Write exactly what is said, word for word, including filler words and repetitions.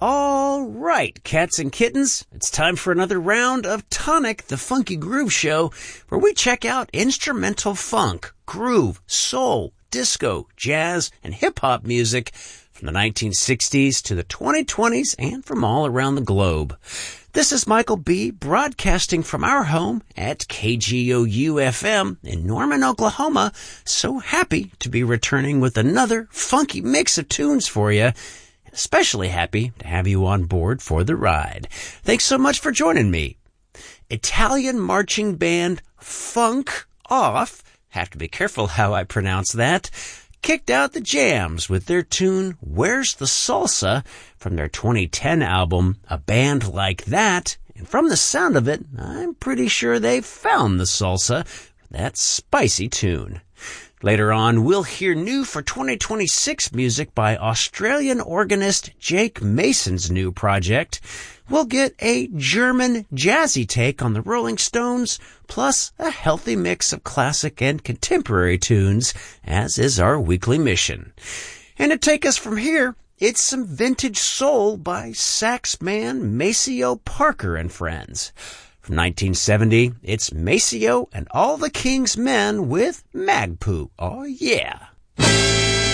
All right, cats and kittens, it's time for another round of Tonic, the Funky Groove Show, where we check out instrumental funk, groove, soul, disco, jazz, and hip-hop music from the nineteen sixties to the twenty twenties and from all around the globe. This is Michael B., broadcasting from our home at K G O U F M in Norman, Oklahoma. So happy to be returning with another funky mix of tunes for you. Especially happy to have you on board for the ride. Thanks so much for joining me. Italian marching band Funk Off, have to be careful how I pronounce that, kicked out the jams with their tune Where's the Salsa from their twenty ten album A Band Like That. And from the sound of it, I'm pretty sure they've found the salsa with that spicy tune. Later on, we'll hear new for twenty twenty-six music by Australian organist Jake Mason's new project. We'll get a German jazzy take on the Rolling Stones, plus a healthy mix of classic and contemporary tunes, as is our weekly mission. And to take us from here, it's some vintage soul by sax man Maceo Parker and Friends. From nineteen seventy, it's Maceo and All the King's Men with Magpoo. Oh, yeah.